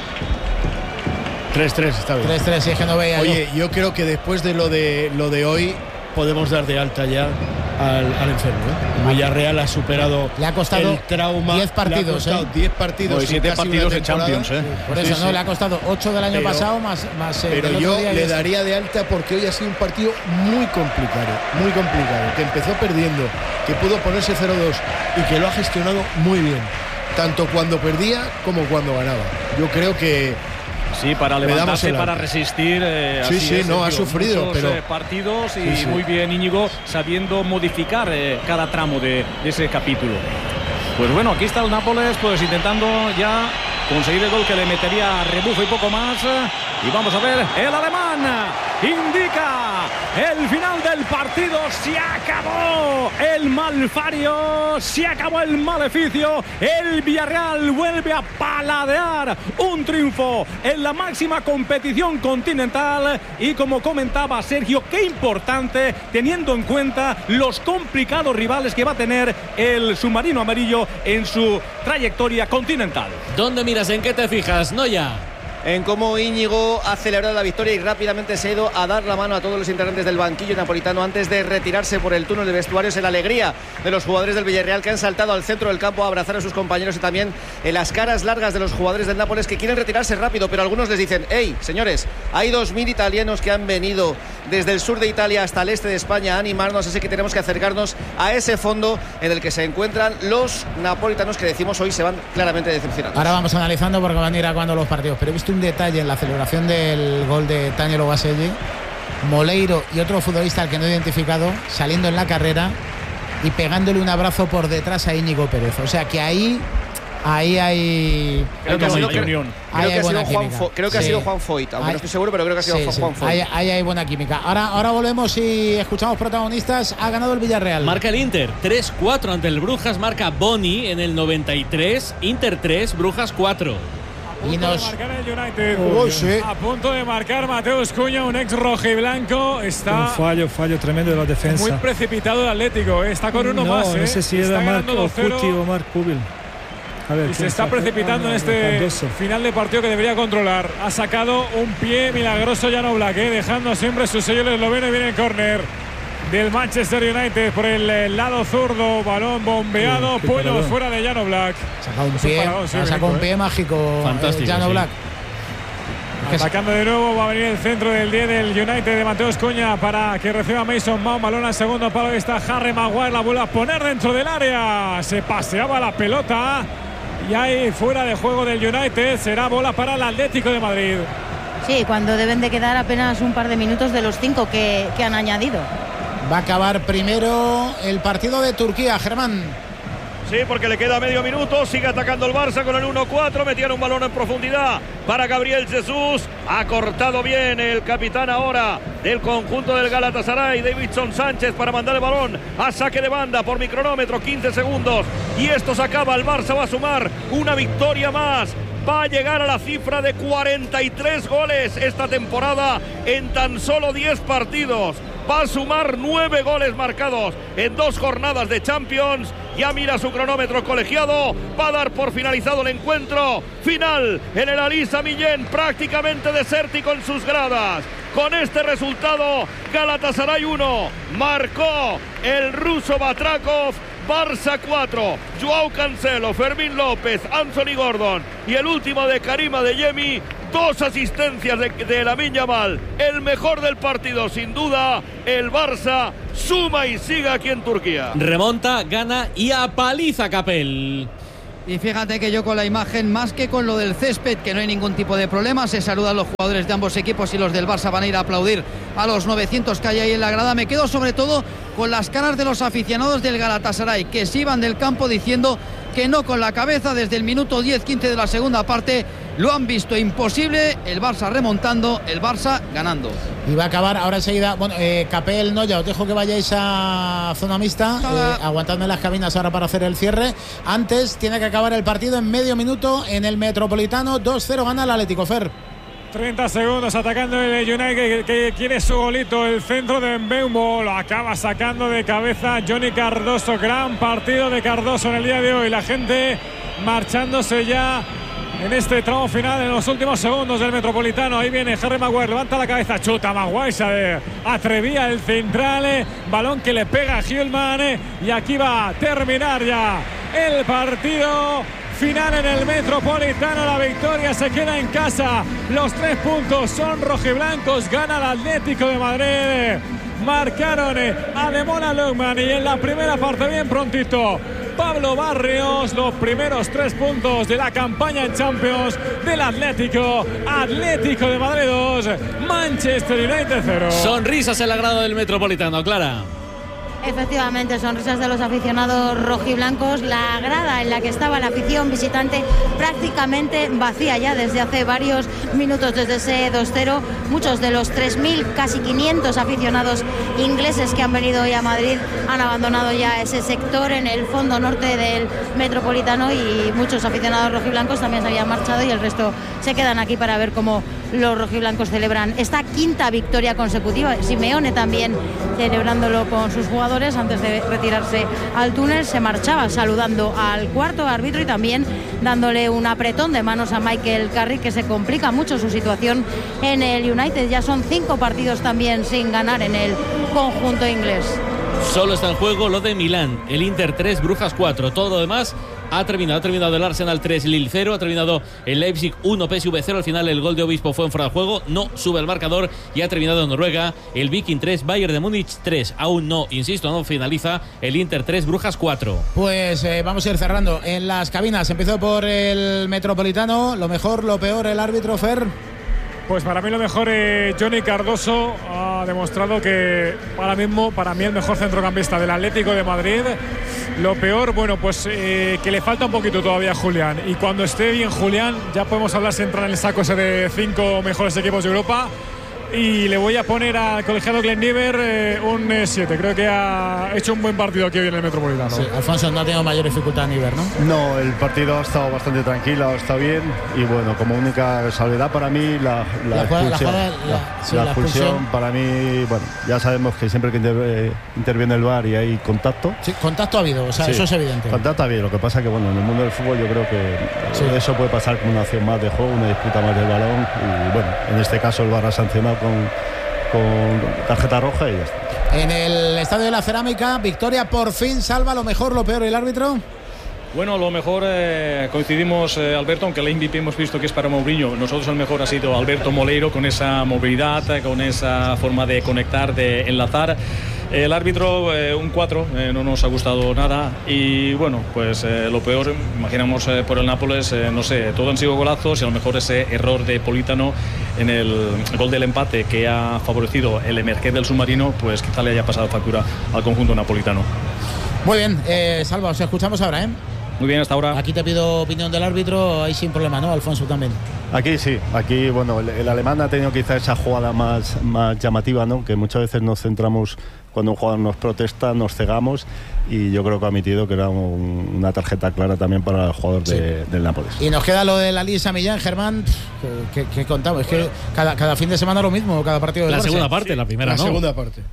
3-3, está bien. 3-3, si es que no veía Oye, yo creo que después de lo de hoy podemos dar de alta ya al enfermo, ¿eh? Villarreal ha superado. Le ha costado el trauma. 10 partidos. Le ha costado 10 partidos. y 7 partidos de Champions, ¿eh? Por eso, Sí, ¿no? sí. Le ha costado 8 del año pasado más pero el yo otro día le y daría de alta porque hoy ha sido un partido muy complicado, que empezó perdiendo, que pudo ponerse 0-2 y que lo ha gestionado muy bien, tanto cuando perdía como cuando ganaba. Yo creo que sí, para levantarse, para resistir. Ha sufrido, muchos, pero partidos y muy bien Íñigo sabiendo modificar cada tramo de ese capítulo. Pues bueno, aquí está el Nápoles, pues intentando ya conseguir el gol que le metería rebufo y poco más. Y vamos a ver, el alemán indica el final del partido. Se acabó el malfario, se acabó el maleficio. El Villarreal vuelve a paladear un triunfo en la máxima competición continental. Y como comentaba Sergio, qué importante teniendo en cuenta los complicados rivales que va a tener el submarino amarillo en su trayectoria continental. ¿Dónde miras? ¿En qué te fijas? Noya. En cómo Íñigo ha celebrado la victoria y rápidamente se ha ido a dar la mano a todos los integrantes del banquillo napolitano antes de retirarse por el túnel de vestuarios, en la alegría de los jugadores del Villarreal que han saltado al centro del campo a abrazar a sus compañeros, y también en las caras largas de los jugadores del Nápoles que quieren retirarse rápido, pero algunos les dicen: hey, señores, hay 2.000 italianos que han venido desde el sur de Italia hasta el este de España a animarnos, así que tenemos que acercarnos a ese fondo en el que se encuentran los napolitanos, que decimos hoy se van claramente decepcionados. Ahora vamos analizando porque van a ir acabando los partidos, pero he visto un detalle en la celebración del gol de Tanielo Baselli. Moleiro y otro futbolista al que no he identificado saliendo en la carrera y pegándole un abrazo por detrás a Íñigo Pérez. O sea que ahí hay creo que ha sido Juan Foyt, aunque no estoy seguro, pero creo que ha sido Juan Foyt. Ahí hay buena química. Ahora volvemos y escuchamos protagonistas. Ha ganado el Villarreal. Marca el Inter 3-4 ante el Brujas. Marca Boni en el 93. Inter 3, Brujas 4. Y nos marcar el United. A punto de marcar Mateus Cunha, un ex rojiblanco. Está un fallo tremendo de la defensa. Muy precipitado el Atlético. Está con uno más. No sé si era Marc Cuti o Marc Kubil. Y se está precipitando en este final de partido que debería controlar. Ha sacado un pie milagroso Jan Oblak, dejando siempre su sello el esloveno, y viene el córner del Manchester United por el lado zurdo. Balón bombeado, puelos fuera de Jan Oblak. Ha sacado un pie mágico. Fantástico, Jan Oblak. Atacando de nuevo, va a venir el centro del 10 del United de Mateus Cunha para que reciba Mason Mount. Balón al segundo palo. Ahí está Harry Maguire, la vuelve a poner dentro del área. Se paseaba la pelota y ahí fuera de juego del United. Será bola para el Atlético de Madrid. Sí, cuando deben de quedar apenas un par de minutos de los 5 que han añadido. Va a acabar primero el partido de Turquía, Germán. Sí, porque le queda medio minuto. Sigue atacando el Barça con el 1-4. Metían un balón en profundidad para Gabriel Jesús. Ha cortado bien el capitán ahora del conjunto del Galatasaray, Davinson Sánchez, para mandar el balón a saque de banda por mi cronómetro. 15 segundos. Y esto se acaba. El Barça va a sumar una victoria más. Va a llegar a la cifra de 43 goles esta temporada en tan solo 10 partidos. Va a sumar 9 goles marcados en 2 jornadas de Champions. Ya mira su cronómetro colegiado. Va a dar por finalizado el encuentro. Final en el Alisa Millén, prácticamente desértico en sus gradas, Con este resultado, Galatasaray 1, marcó el ruso Batrakov. Barça 4, Joao Cancelo, Fermín López, Anthony Gordon y el último de Karim Adeyemi. 2 asistencias de Lamine Yamal. El mejor del partido, sin duda. El Barça suma y sigue aquí en Turquía. Remonta, gana y apaliza Capel. Y fíjate que yo con la imagen, más que con lo del césped, que no hay ningún tipo de problema, se saludan los jugadores de ambos equipos y los del Barça van a ir a aplaudir a los 900 que hay ahí en la grada. Me quedo sobre todo con las caras de los aficionados del Galatasaray, que se iban del campo diciendo que no con la cabeza. Desde el minuto 10-15 de la segunda parte lo han visto imposible, el Barça remontando, el Barça ganando. Y va a acabar ahora enseguida. Bueno, Capel, no, ya os dejo que vayáis a zona mixta. Aguantadme las cabinas ahora para hacer el cierre. Antes tiene que acabar el partido en medio minuto en el Metropolitano. 2-0 gana el Atlético. Fer. 30 segundos atacando el United que quiere su golito. El centro de Mbeumo lo acaba sacando de cabeza Johnny Cardoso. Gran partido de Cardoso en el día de hoy. La gente marchándose ya en este tramo final, en los últimos segundos del Metropolitano. Ahí viene Harry Maguire, levanta la cabeza, chuta Maguire, se atrevía el central, balón que le pega a Gilman, y aquí va a terminar ya el partido final en el Metropolitano. La victoria se queda en casa, los 3 puntos son rojiblancos, gana el Atlético de Madrid. Marcaron a Demola Lookman y en la primera parte bien prontito Pablo Barrios, los primeros 3 puntos de la campaña en Champions del Atlético de Madrid 2, Manchester United 0. Sonrisas en la grada del Metropolitano, Clara. Efectivamente, sonrisas de los aficionados rojiblancos. La grada en la que estaba la afición visitante prácticamente vacía ya desde hace varios minutos, desde ese 2-0. Muchos de los 3.000, casi 500 aficionados ingleses que han venido hoy a Madrid han abandonado ya ese sector en el fondo norte del Metropolitano, y muchos aficionados rojiblancos también se habían marchado y el resto se quedan aquí para ver cómo los rojiblancos celebran esta 5ª victoria consecutiva. Simeone también celebrándolo con sus jugadores. Antes de retirarse al túnel se marchaba saludando al cuarto árbitro y también dándole un apretón de manos a Michael Carrick, que se complica mucho su situación en el United. Ya son 5 partidos también sin ganar en el conjunto inglés. Solo está en juego lo de Milán, el Inter 3, Brujas 4, todo lo demás ha terminado el Arsenal 3, Lille 0, ha terminado el Leipzig 1, PSV 0, al final el gol de Obispo fue en fuera de juego, no sube el marcador, y ha terminado en Noruega el Viking 3, Bayern de Múnich 3, aún no, insisto, no finaliza el Inter 3, Brujas 4. Pues vamos a ir cerrando en las cabinas. Empezó por el Metropolitano, lo mejor, lo peor, el árbitro. Fer. Pues para mí lo mejor, Johnny Cardoso ha demostrado que para mí el mejor centrocampista del Atlético de Madrid. Lo peor, bueno, pues que le falta un poquito todavía a Julián, y cuando esté bien Julián ya podemos hablar si entra en el saco ese de 5 mejores equipos de Europa. Y le voy a poner al colegiado Glenn Niver un 7. Creo que ha hecho un buen partido aquí hoy en el Metropolitano. Sí, Alfonso, no ha tenido mayor dificultad Niver, ¿no? No, el partido ha estado bastante tranquilo, está bien. Y bueno, como única salvedad para mí, la expulsión para mí, bueno, ya sabemos que siempre que interviene el VAR y hay contacto. Sí, contacto ha habido, o sea, sí, eso es evidente. Contacto ha habido, lo que pasa que bueno, en el mundo del fútbol yo creo que eso puede pasar como una acción más de juego, una disputa más del balón, y bueno, en este caso el VAR ha sancionado con tarjeta roja y ya está. En el Estadio de la Cerámica, victoria por fin. Salva, lo mejor, lo peor, el árbitro. Bueno, lo mejor coincidimos, Alberto, aunque el MVP hemos visto que es para Mourinho. Nosotros el mejor ha sido Alberto Moleiro, con esa movilidad, con esa forma de conectar, de enlazar. El árbitro, un 4, no nos ha gustado nada. Y bueno, pues lo peor, imaginamos por el Nápoles, no sé, todo han sido golazos, y a lo mejor ese error de Politano en el gol del empate que ha favorecido el emerger del submarino, pues quizá le haya pasado factura al conjunto napolitano. Muy bien, Salva, os escuchamos ahora, ¿eh? Muy bien, hasta ahora. Aquí te pido opinión del árbitro, ahí sin problema, ¿no, Alfonso, también? Aquí sí, aquí bueno, el alemán ha tenido quizá esa jugada más llamativa, ¿no? Que muchas veces nos centramos, cuando un jugador nos protesta, nos cegamos, y yo creo que ha admitido que era una tarjeta clara también para el jugador del Nápoles. Y nos queda lo de la Lisa Millán, Germán, que contamos, es que cada fin de semana lo mismo, cada partido de la segunda parte, la primera la no. segunda parte.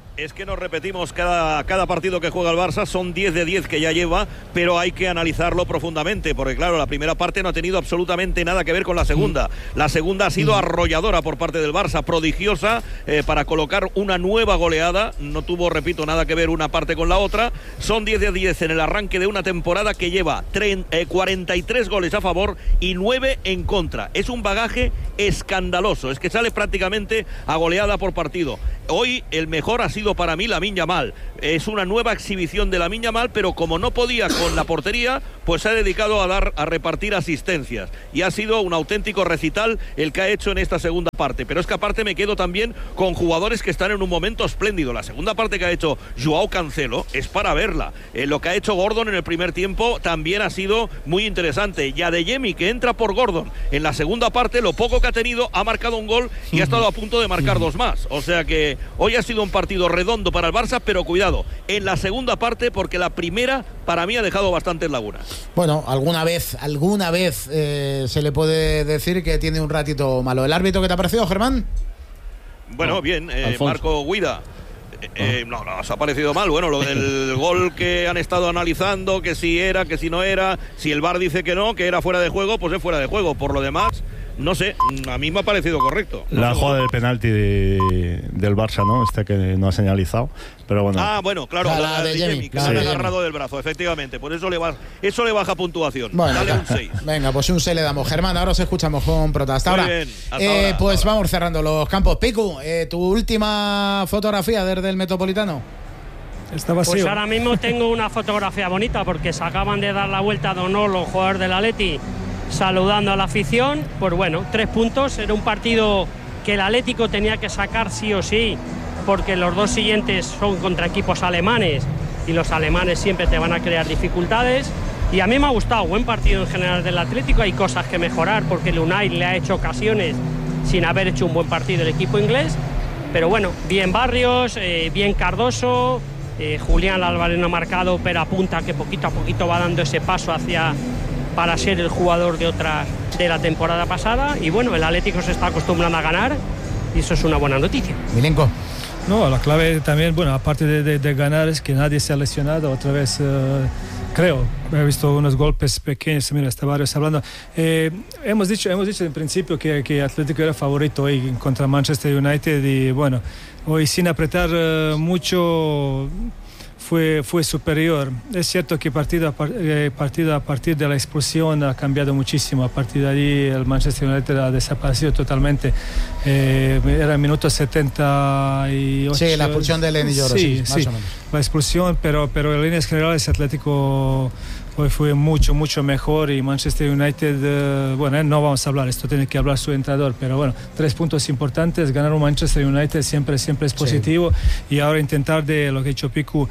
Es que nos repetimos cada partido que juega el Barça, son 10 de 10 que ya lleva, pero hay que analizarlo profundamente, porque claro, la primera parte no ha tenido absolutamente nada que ver con la segunda. La segunda ha sido arrolladora por parte del Barça, prodigiosa para colocar una nueva goleada. No tuvo, repito, nada que ver una parte con la otra. Son 10 de 10 en el arranque de una temporada que lleva 43 goles a favor y 9 en contra. Es un bagaje escandaloso, es que sale prácticamente a goleada por partido. Hoy el mejor ha sido para mí Lamine Yamal. Es una nueva exhibición de Lamine Yamal, pero como no podía con la portería, pues se ha dedicado a repartir asistencias. Y ha sido un auténtico recital el que ha hecho en esta segunda parte. Pero es que aparte me quedo también con jugadores que están en un momento espléndido. La segunda parte que ha hecho Joao Cancelo es para verla. Lo que ha hecho Gordon en el primer tiempo también ha sido muy interesante. Y Adeyemi, que entra por Gordon en la segunda parte, lo poco que ha tenido, ha marcado un gol y ha estado a punto de marcar dos más. O sea que hoy ha sido un partido redondo para el Barça, pero cuidado, en la segunda parte, porque la primera para mí ha dejado bastantes lagunas. Bueno, alguna vez se le puede decir que tiene un ratito malo. ¿El árbitro qué te ha parecido, Germán? Bueno, bien, Marco Guida. No, os ha parecido mal. Bueno, lo del gol que han estado analizando, que si era, que si no era, si el VAR dice que no, que era fuera de juego, pues es fuera de juego. Por lo demás, no sé, a mí me ha parecido correcto. La jugada del penalti del Barça, ¿no? Que no ha señalizado, pero bueno. Ah, bueno, claro, la de Jamie, que se ha agarrado del brazo, efectivamente. Por eso le baja puntuación. Bueno, dale un 6. Venga, pues un 6 le damos. Germán, ahora os escuchamos con Prota. Hasta ahora. Bien, hasta pues ahora. Vamos cerrando los campos. Picu, tu última fotografía desde el Metropolitano. Está vacío. Pues ahora mismo tengo una fotografía bonita porque se acaban de dar la vuelta de honor los jugadores del Atleti saludando a la afición. Pues bueno, 3 puntos. Era un partido que el Atlético tenía que sacar sí o sí, porque los dos siguientes son contra equipos alemanes y los alemanes siempre te van a crear dificultades. Y a mí me ha gustado, buen partido en general del Atlético. Hay cosas que mejorar porque el Unai le ha hecho ocasiones sin haber hecho un buen partido el equipo inglés. Pero bueno, bien Barrios, bien Cardoso, Julián Álvarez no ha marcado, pero apunta que poquito a poquito va dando ese paso para ser el jugador de la temporada pasada. Y bueno, el Atlético se está acostumbrando a ganar y eso es una buena noticia. Milenko. No, la clave también, bueno, aparte de ganar, es que nadie se ha lesionado otra vez. Creo, he visto unos golpes pequeños, mira, está Barrios hablando. Hemos dicho en principio que Atlético era favorito hoy contra Manchester United y bueno, hoy sin apretar mucho fue superior. Es cierto que partido a partir de la expulsión ha cambiado muchísimo. A partir de ahí el Manchester United ha desaparecido totalmente. Era el minuto 78. Sí, la expulsión de Lenny Yoro, sí, más o menos. La expulsión, pero en líneas generales Atlético hoy fue mucho mejor y Manchester United, bueno, no vamos a hablar, esto tiene que hablar su entrenador, pero bueno, 3 puntos importantes, ganar un Manchester United siempre es positivo, sí. Y ahora intentar de lo que ha hecho Picu,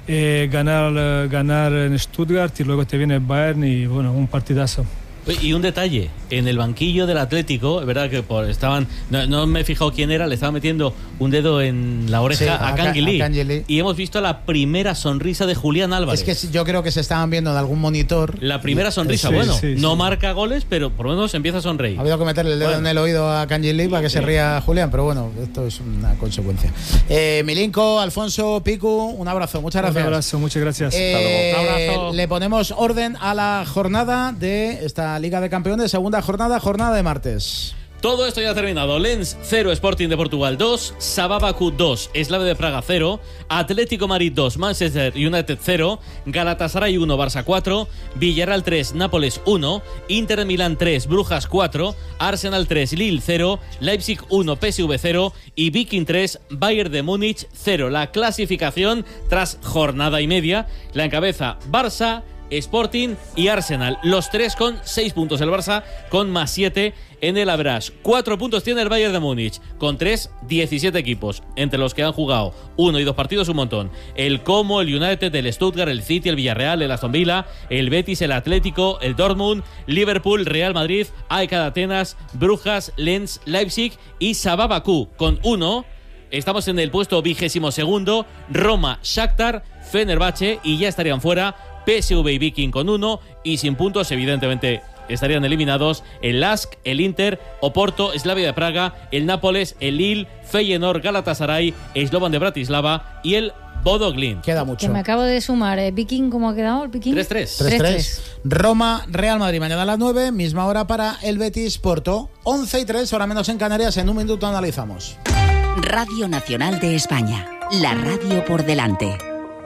ganar en Stuttgart y luego te viene el Bayern y bueno, un partidazo. Y un detalle, en el banquillo del Atlético, es verdad que no me he fijado quién era, le estaba metiendo un dedo en la oreja a Canguilí. Y hemos visto la primera sonrisa de Julián Álvarez. Es que yo creo que se estaban viendo en algún monitor. La primera sonrisa, no marca goles, pero por lo menos empieza a sonreír. Ha habido que meterle el dedo en el oído a Canguilí para que se ría Julián, pero bueno, esto es una consecuencia. Milinko, Alfonso, Picu, un abrazo, muchas gracias. Un abrazo, muchas gracias. Un abrazo. Le ponemos orden a la jornada de esta Liga de Campeones, segunda jornada de martes. Todo esto ya ha terminado. Lens 0, Sporting de Portugal 2, Sabah Bakú 2, Slavia de Praga 0, Atlético Madrid 2, Manchester United 0, Galatasaray 1, Barça 4, Villarreal 3, Nápoles 1, Inter de Milán 3, Brujas 4, Arsenal 3, Lille 0, Leipzig 1, PSV 0 y Viking 3, Bayern de Múnich 0. La clasificación tras jornada y media la encabeza Barça, Sporting y Arsenal, los 3 con 6 puntos, el Barça con más 7 en el average. 4 puntos tiene el Bayern de Múnich, con 17 equipos, entre los que han jugado 1 y 2 partidos un montón. El Como, el United, el Stuttgart, el City, el Villarreal, el Aston Villa, el Betis, el Atlético, el Dortmund, Liverpool, Real Madrid, AEK de Atenas, Brujas, Lens, Leipzig y Sabah Bakú, con 1. Estamos en el puesto 22º, Roma, Shakhtar, Fenerbahce y ya estarían fuera PSV y Viking con 1 y sin puntos, evidentemente, estarían eliminados el Lask, el Inter, Oporto, Slavia de Praga, el Nápoles, el Lille, Feyenoord, Galatasaray, Slovan de Bratislava y el Bodo Glimt. Queda mucho. Que me acabo de sumar. Viking, ¿cómo ha quedado el Viking? 3-3. Roma, Real Madrid, mañana a las 9, misma hora para el Betis Porto. 11:03, hora menos en Canarias. En un minuto analizamos. Radio Nacional de España. La radio por delante.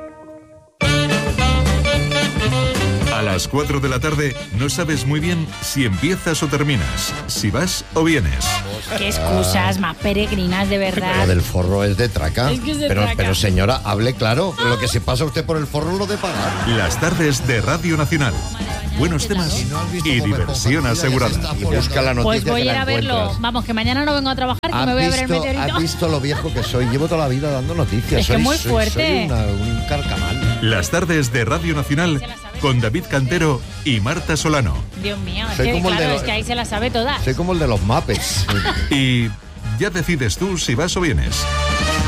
A las 4 de la tarde no sabes muy bien si empiezas o terminas, si vas o vienes. Qué excusas más peregrinas, de verdad. Lo del forro es de traca. Es que es de pero, traca. pero señora, hable claro. Lo que se pasa usted por el forro lo de pagar. Las tardes de Radio Nacional. Buenos temas y diversión asegurada. Y busca la noticia. Pues voy que a ir la a verlo. encuentras. Vamos, que mañana no vengo a trabajar, que me voy a ver el meteorito. ¿Has visto lo viejo que soy? Llevo toda la vida dando noticias. Es que muy fuerte. Soy un carcamal. Las tardes de Radio Nacional con David Cantero y Marta Solano. Dios mío, es Soy que como el de claro, los- es que ahí se las sabe todas. Soy como el de los Muppets. Y ya decides tú si vas o vienes.